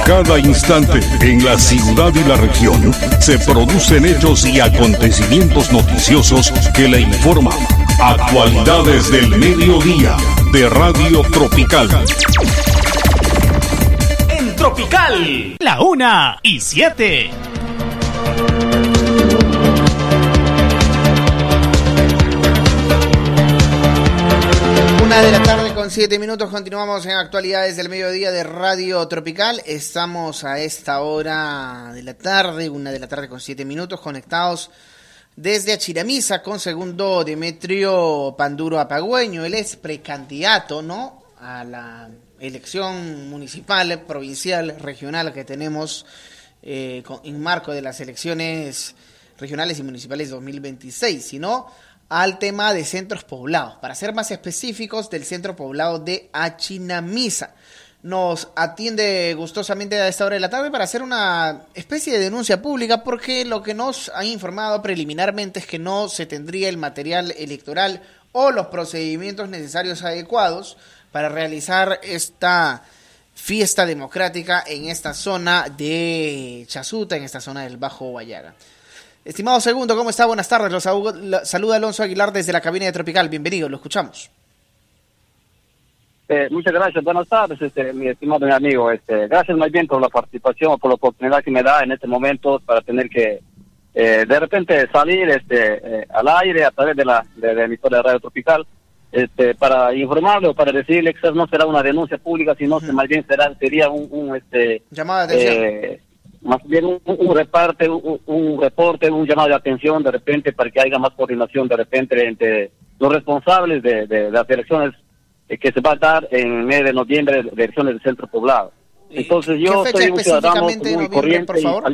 cada instante, en la ciudad y la región, se producen hechos y acontecimientos noticiosos que le informan. Actualidades del mediodía de Radio Tropical. En Tropical, la 1:07. 1:07. Continuamos en Actualidades del Mediodía de Radio Tropical. Estamos a esta hora de la tarde, 1:07, conectados desde Achiramisa con segundo Demetrio Panduro Apagüeño. Él es precandidato, ¿no?, a la elección municipal, provincial, regional que tenemos en marco de las elecciones regionales y municipales 2026, sino al tema de centros poblados, para ser más específicos, del centro poblado de Achinamisa. Nos atiende gustosamente a esta hora de la tarde para hacer una especie de denuncia pública, porque lo que nos han informado preliminarmente es que no se tendría el material electoral o los procedimientos necesarios adecuados para realizar esta fiesta democrática en esta zona de Chasuta, en esta zona del Bajo Guayaga. Estimado segundo, ¿cómo está? Buenas tardes. Los saluda Alonso Aguilar desde la cabina de Tropical. Bienvenido, lo escuchamos. Muchas gracias. Buenas tardes, mi estimado amigo. Gracias más bien por la participación, por la oportunidad que me da en este momento para tener que de repente salir al aire a través de la emisora de Radio Tropical, para informarle o para decirle que no será una denuncia pública, sino que más bien sería un llamada de atención. Más bien un reporte, un llamado de atención de repente para que haya más coordinación de repente entre los responsables de las elecciones que se va a dar en el mes de noviembre, de elecciones del centro poblado. Entonces yo soy un ciudadano muy corriente, por favor.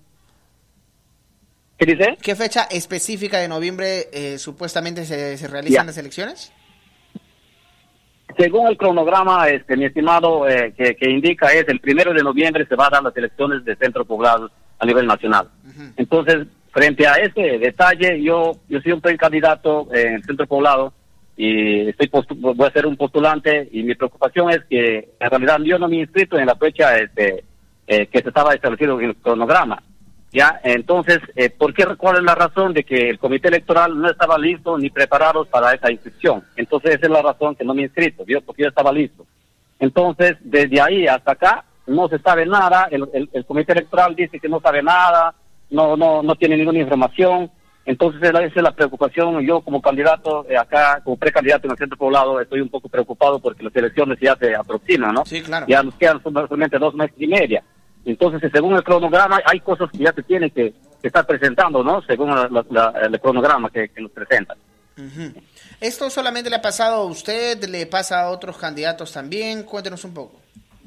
¿Qué dice? ¿Qué fecha específica de noviembre supuestamente se realizan las elecciones? Según el cronograma, mi estimado, que indica es el 1 de noviembre se va a dar las elecciones de centro poblados a nivel nacional. Uh-huh. Entonces, frente a ese detalle, yo soy un precandidato en el centro poblado y voy a ser un postulante, y mi preocupación es que en realidad yo no me he inscrito en la fecha que se estaba establecido en el cronograma. Ya, entonces, ¿cuál es la razón de que el comité electoral no estaba listo ni preparado para esa inscripción? Entonces, esa es la razón que no me he inscrito, porque yo estaba listo. Entonces, desde ahí hasta acá, no se sabe nada, el comité electoral dice que no sabe nada, no tiene ninguna información. Entonces, esa es la preocupación. Yo como candidato acá, como precandidato en el centro poblado, estoy un poco preocupado porque las elecciones ya se aproximan, ¿no? Sí, claro. Ya nos quedan solamente 2 meses y medio. Entonces, según el cronograma, hay cosas que ya se tienen que estar presentando, ¿no? Según el cronograma que nos presentan. Uh-huh. ¿Esto solamente le ha pasado a usted? ¿Le pasa a otros candidatos también? Cuéntenos un poco.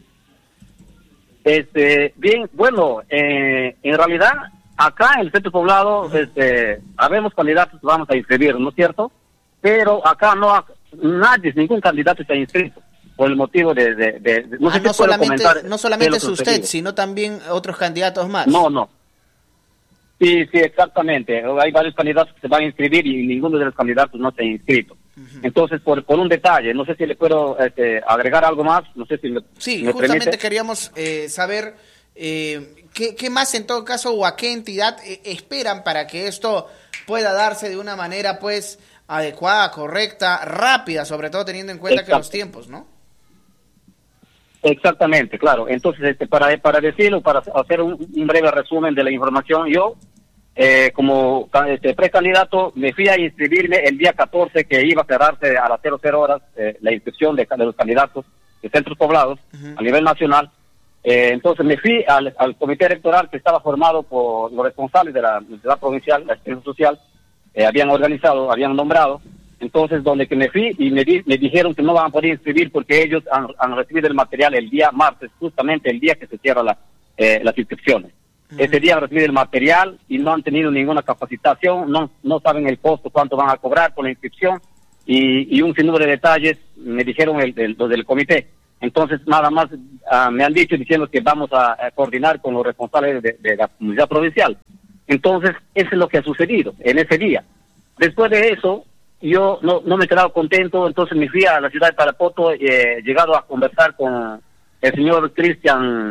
Bien, bueno, en realidad, acá en el centro poblado, habemos candidatos que vamos a inscribir, ¿no es cierto? Pero acá ningún candidato se ha inscrito. Por el motivo no solamente es usted, sino también otros candidatos más. No. Sí, exactamente. Hay varios candidatos que se van a inscribir y ninguno de los candidatos no se ha inscrito. Uh-huh. Entonces, por un detalle, no sé si le puedo agregar algo más. No sé si sí, me justamente permite. Queríamos saber qué más en todo caso o a qué entidad esperan para que esto pueda darse de una manera pues adecuada, correcta, rápida, sobre todo teniendo en cuenta que los tiempos, ¿no? Exactamente, claro. Entonces, para decirlo, para hacer un breve resumen de la información, yo, como precandidato, me fui a inscribirme el día 14, que iba a cerrarse a las 00 horas la inscripción de los candidatos de centros poblados a nivel nacional. Entonces, me fui al comité electoral que estaba formado por los responsables de la provincial, la asistencia social, habían nombrado. Entonces, donde que me fui y me dijeron que no van a poder inscribir porque ellos han recibido el material el día martes, justamente el día que se cierran las inscripciones. Uh-huh. Ese día han recibido el material y no han tenido ninguna capacitación, no saben el costo, cuánto van a cobrar por la inscripción y un sinnúmero de detalles me dijeron los del comité. Entonces, nada más me han dicho diciendo que vamos a coordinar con los responsables de la comunidad provincial. Entonces, eso es lo que ha sucedido en ese día. Después de eso, yo no me he quedado contento, entonces me fui a la ciudad de Tarapoto, llegado a conversar con el señor Cristian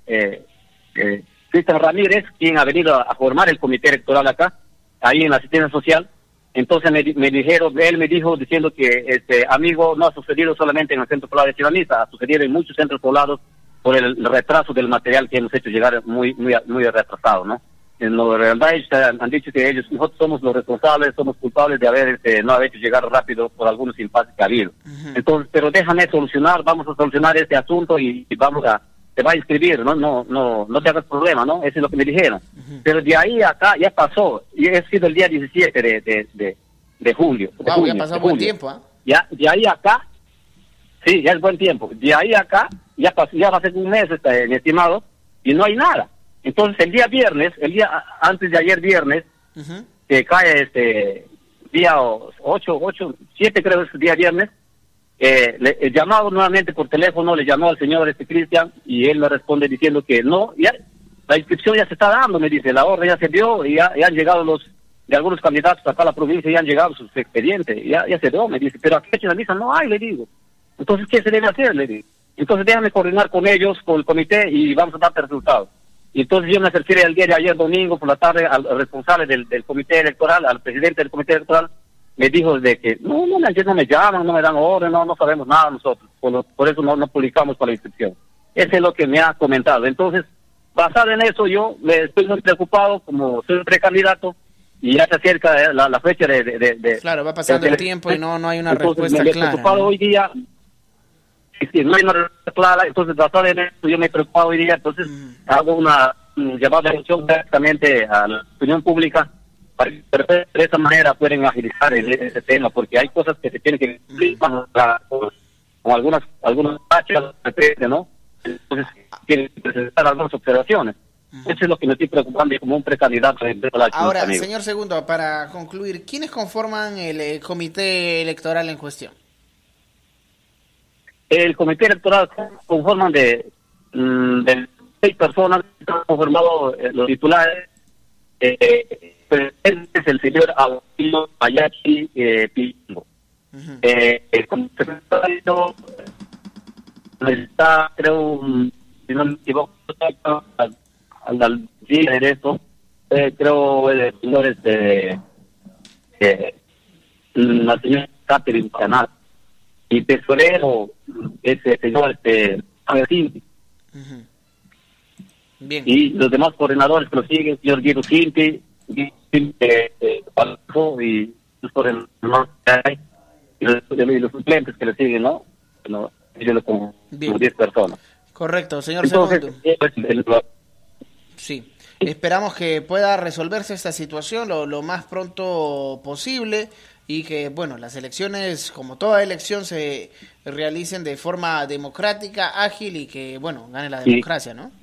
Cristian Ramírez, quien ha venido a formar el comité electoral acá, ahí en la asistencia social. Entonces él me dijo diciendo que amigo, no ha sucedido solamente en el centro poblado de Chivamisa, ha sucedido en muchos centros poblados por el retraso del material que hemos hecho llegar muy retrasado, ¿no? En la verdad ellos han dicho que nosotros somos los responsables, somos culpables de no haber hecho llegar rápido por algunos impases que ha habido. Entonces, pero déjame vamos a solucionar este asunto y te va a inscribir, no te hagas problema, ¿no? Eso es lo que me dijeron. Pero de ahí a acá ya pasó, y ha sido el día 17 de julio. Wow, ya pasó buen tiempo, ¿ah? Ya, de ahí a acá, sí, ya es buen tiempo. De ahí a acá, ya va a ser un mes, mi estimado, y no hay nada. Entonces el día antes de ayer viernes, que cae día 7 creo es el día viernes, he llamado nuevamente por teléfono, le llamó al señor Cristian y él me responde diciendo que no, ya la inscripción ya se está dando, me dice, la orden ya se dio y ya han llegado de algunos candidatos acá a la provincia, ya han llegado sus expedientes, ya se dio, me dice, pero aquí en la misa no hay, le digo. Entonces, ¿qué se debe hacer? Le digo. Entonces déjame coordinar con ellos, con el comité y vamos a dar resultados. Y entonces yo me acerqué el día de ayer domingo por la tarde al responsable del comité electoral, al presidente del comité electoral, me dijo de que no me llaman, no me dan orden, no sabemos nada nosotros, por eso no publicamos para la inscripción. Eso es lo que me ha comentado. Entonces, basado en eso, yo estoy muy preocupado, como soy precandidato, y ya se acerca la fecha de claro, va pasando el tiempo y no hay una entonces, respuesta me he clara. Preocupado, ¿no? Hoy día, no hay una respuesta clara, entonces basado en eso, yo me he preocupado hoy día, entonces hago una llamada de atención directamente a la opinión pública, para que de esa manera pueden agilizar ese tema, porque hay cosas que se tienen que cumplir con algunas fachas, ¿no? Entonces tienen que presentar algunas observaciones. Eso es lo que me estoy preocupando como un precandidato. Ahora, señor Segundo, para concluir, ¿quiénes conforman el comité electoral en cuestión? El comité electoral conforman de 6 personas, están conformados los titulares. Es el señor Agustín Ayachi Pingo. El secretario está, creo, si no me equivoco, al líder de esto, creo el señor la señora Catherine Canal, y tesorero ese señor Agustín. Bien. Y los demás coordinadores que lo siguen, señor Guido Cinti, y los coordinadores que hay, y los suplentes que le siguen, ¿no? Ellos como 10 personas. Correcto, señor Entonces, Segundo. Sí, esperamos que pueda resolverse esta situación lo más pronto posible y que, bueno, las elecciones, como toda elección, se realicen de forma democrática, ágil y que, bueno, gane la democracia, ¿no?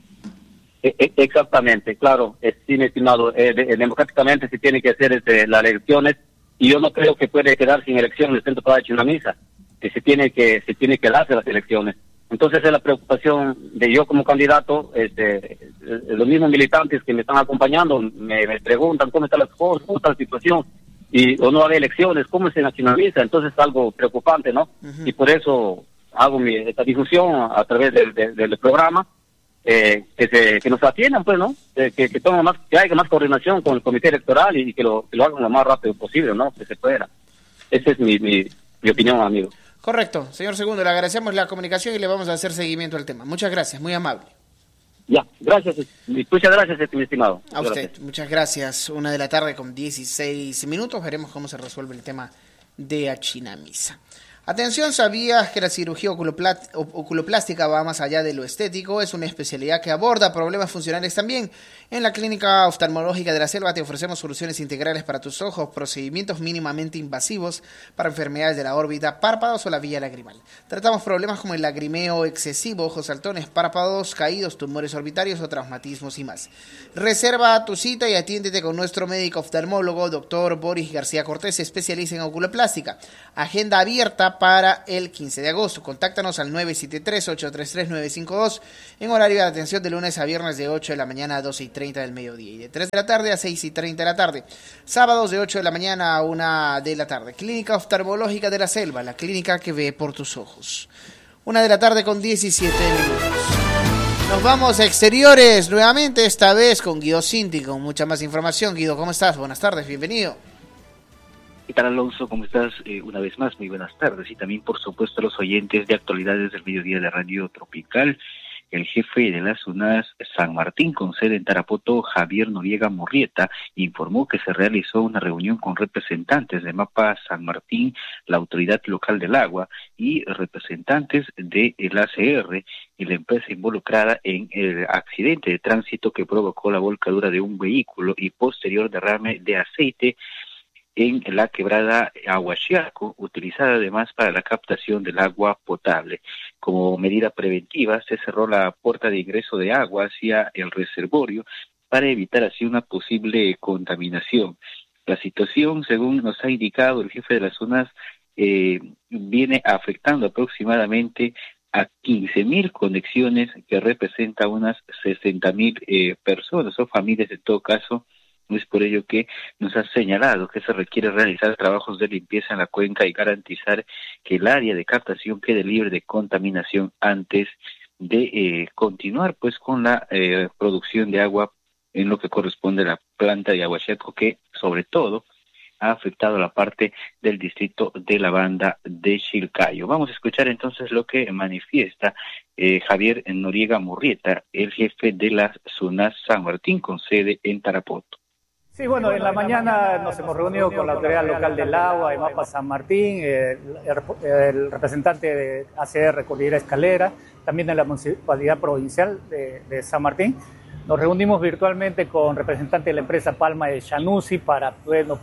Exactamente, claro, sí, mi estimado, democráticamente se tiene que hacer las elecciones y yo no creo que puede quedar sin elecciones el Centro Poblado de Chivamisa, que se tiene que darse las elecciones. Entonces es la preocupación de yo como candidato, los mismos militantes que me están acompañando me preguntan cómo están las cosas, cómo está la situación, o no hay elecciones, cómo es en la Chivamisa, entonces es algo preocupante, ¿no? Y por eso hago esta difusión a través del programa, que nos atiendan, pues, ¿no? Que haya más coordinación con el comité electoral y que lo hagan lo más rápido posible, ¿no? Que se pueda. Esa es mi opinión, amigo. Correcto. Señor Segundo, le agradecemos la comunicación y le vamos a hacer seguimiento al tema. Muchas gracias, muy amable. Ya, gracias. Muchas gracias, mi estimado. A usted, muchas gracias. 1:00 con 16 minutos. Veremos cómo se resuelve el tema de Achinamisa. Atención, ¿sabías que la cirugía oculoplástica va más allá de lo estético? Es una especialidad que aborda problemas funcionales también. En la Clínica Oftalmológica de la Selva te ofrecemos soluciones integrales para tus ojos, procedimientos mínimamente invasivos para enfermedades de la órbita, párpados o la vía lagrimal. Tratamos problemas como el lagrimeo excesivo, ojos saltones, párpados caídos, tumores orbitarios o traumatismos y más. Reserva tu cita y atiéndete con nuestro médico oftalmólogo, doctor Boris García Cortés, especialista en oculoplástica. Agenda abierta para el 15 de agosto. Contáctanos al 973-833-952 en horario de atención de lunes a viernes de 8 de la mañana a 12:30 del mediodía y de 3 de la tarde a 6:30 de la tarde. Sábados de 8 de la mañana a 1 de la tarde. Clínica Oftalmológica de la Selva, la clínica que ve por tus ojos. 1 de la tarde con 17 minutos. Nos vamos a exteriores nuevamente, esta vez con Guido Cinti, con mucha más información. Guido, ¿cómo estás? Buenas tardes, bienvenido. ¿Qué tal, Alonso? ¿Cómo estás? Una vez más, muy buenas tardes. Y también, por supuesto, a los oyentes de Actualidades del Mediodía de Radio Tropical. El jefe de la SUNAS San Martín, con sede en Tarapoto, Javier Noriega Murrieta, informó que se realizó una reunión con representantes de MAPA San Martín, la Autoridad Local del Agua y representantes de el ACR y la empresa involucrada en el accidente de tránsito que provocó la volcadura de un vehículo y posterior derrame de aceite en la quebrada Ahuachiaco, utilizada además para la captación del agua potable. Como medida preventiva, se cerró la puerta de ingreso de agua hacia el reservorio para evitar así una posible contaminación. La situación, según nos ha indicado el jefe de las zonas, viene afectando aproximadamente a 15.000 conexiones, que representa unas 60.000 personas o familias en todo caso. Es por ello que nos ha señalado que se requiere realizar trabajos de limpieza en la cuenca y garantizar que el área de captación quede libre de contaminación antes de continuar pues con la producción de agua en lo que corresponde a la planta de Ahuachiaco, que sobre todo ha afectado la parte del distrito de la banda de Chilcayo. Vamos a escuchar entonces lo que manifiesta Javier Noriega Murrieta, el jefe de la SUNAS San Martín, con sede en Tarapoto. Sí, bueno, en la mañana nos hemos reunido con la Autoridad Local del Agua, MAPA San Martín, el representante de ACR Cordillera Escalera, también de la Municipalidad Provincial de San Martín. Nos reunimos virtualmente con representantes de la empresa Palma de Shanusi para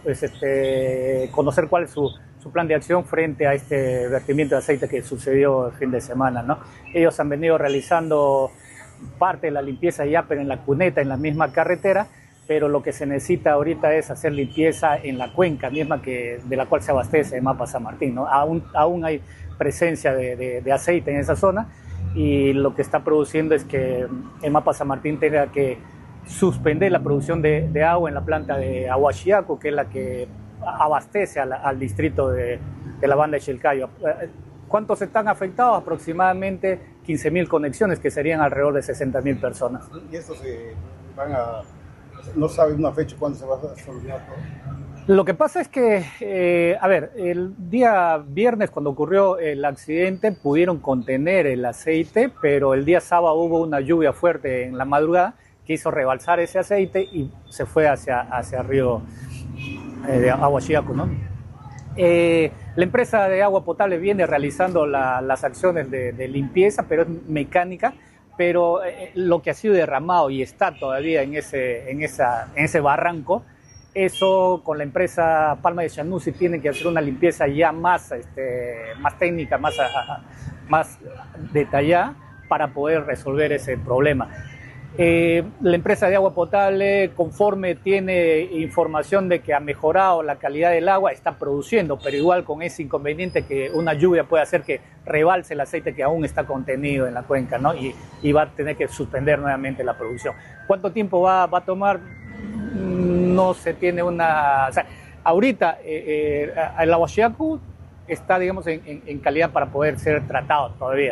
conocer cuál es su plan de acción frente a este vertimiento de aceite que sucedió el fin de semana, ¿no? Ellos han venido realizando parte de la limpieza ya, pero en la cuneta, en la misma carretera, pero lo que se necesita ahorita es hacer limpieza en la cuenca misma de la cual se abastece MAPA San Martín, ¿no? Aún hay presencia de aceite en esa zona, y lo que está produciendo es que el MAPA San Martín tenga que suspender la producción de agua en la planta de Ahuachiaco, que es la que abastece al distrito de la banda de Chilcayo. ¿Cuántos están afectados? Aproximadamente 15.000 conexiones, que serían alrededor de 60.000 personas. ¿Y esto se van a...? ¿No sabe una fecha cuándo se va a solucionar todo? Lo que pasa es que, el día viernes, cuando ocurrió el accidente, pudieron contener el aceite, pero el día sábado hubo una lluvia fuerte en la madrugada que hizo rebalsar ese aceite y se fue hacia el río de Ahuachiaco, ¿no? La empresa de agua potable viene realizando las acciones de limpieza, pero es mecánica. Pero lo que ha sido derramado y está todavía en ese barranco, eso con la empresa Palma de Shanusi tienen que hacer una limpieza ya más técnica, más detallada para poder resolver ese problema. La empresa de agua potable, conforme tiene información de que ha mejorado la calidad del agua, está produciendo, pero igual con ese inconveniente que una lluvia puede hacer que rebalse el aceite que aún está contenido en la cuenca, ¿no? Y va a tener que suspender nuevamente la producción. ¿Cuánto tiempo va a tomar? No se tiene una... O sea, ahorita el Ahuachiaco está, digamos, en calidad para poder ser tratado todavía,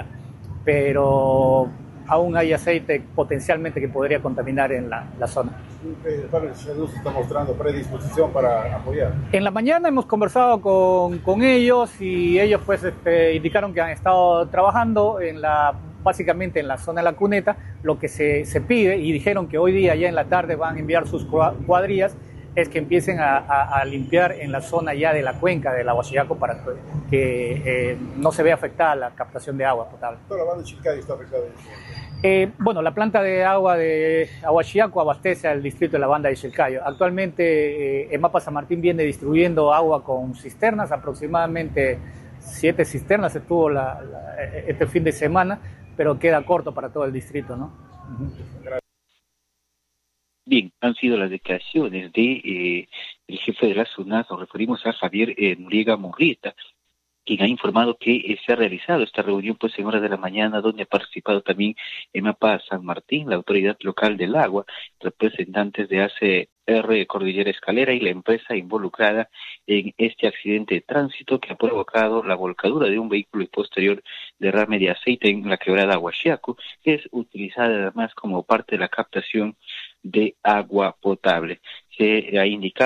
pero aún hay aceite potencialmente que podría contaminar en la zona. El panel se está mostrando predisposición para apoyar. En la mañana hemos conversado con ellos y ellos pues indicaron que han estado trabajando básicamente en la zona de la cuneta. Lo que se pide, y dijeron que hoy día ya en la tarde van a enviar sus cuadrillas, es que empiecen a limpiar en la zona ya de la cuenca del Ahuachiaco para que no se vea afectada la captación de agua potable. Toda la banda de Chilcayo está afectada. Bueno, la planta de agua de Ahuachiaco abastece al distrito de la banda de Chilcayo. Actualmente MAPA San Martín viene distribuyendo agua con cisternas, aproximadamente 7 cisternas estuvo este fin de semana, pero queda corto para todo el distrito, ¿no? Gracias. Bien, han sido las declaraciones de el jefe de la SUNAS. Nos referimos a Javier Noriega Murrieta, quien ha informado que se ha realizado esta reunión pues en horas de la mañana, donde ha participado también MAPA San Martín, la Autoridad Local del Agua, representantes de R Cordillera Escalera y la empresa involucrada en este accidente de tránsito que ha provocado la volcadura de un vehículo y posterior derrame de aceite en la quebrada Huachiacu, que es utilizada además como parte de la captación de agua potable. Se ha indicado